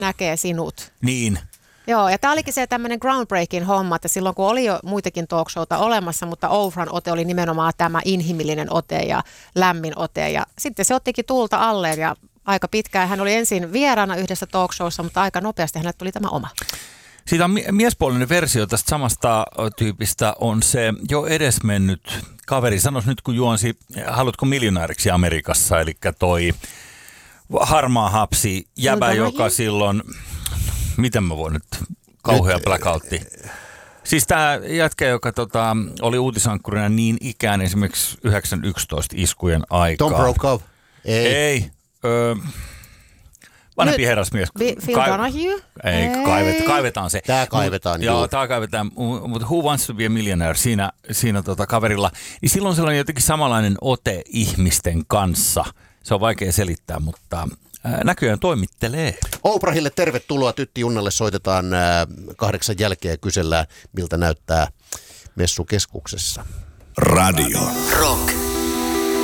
näkee sinut. Niin. Joo, ja tämä olikin se tämmöinen groundbreaking homma, että silloin kun oli jo muitakin talkshowta olemassa, mutta Oprahn ote oli nimenomaan tämä inhimillinen ote ja lämmin ote. Ja sitten se ottikin tuulta alleen ja aika pitkään. Hän oli ensin vieraana yhdessä talkshowssa, mutta aika nopeasti hänelle tuli tämä oma. Siitä on miespuolinen versio tästä samasta tyypistä on se jo edesmennyt kaveri. Sanois nyt kun juonsi, haluatko miljonääriksi Amerikassa, eli toi harmaa hapsi jäbä, joka silloin, miten mä voin nyt, kauhea blackoutti. Siis tämä jätkä, joka oli uutisankkurina niin ikään esimerkiksi 9/11 iskujen aikaa. Tom Brokaw? Ei. Vanhempi herrasmies. Phil Donahue? Ei, kaivetaan se. Tämä kaivetaan. Joo, tämä kaivetaan. Mutta Who Wants to be a Millionaire siinä kaverilla. Niin silloin sellainen jotenkin samanlainen ote ihmisten kanssa. Se on vaikea selittää, mutta näköjään toimittelee. Oprahille tervetuloa. Tytti Junnalle soitetaan 8 jälkeen ja kysellään, miltä näyttää messukeskuksessa. Radio Rock.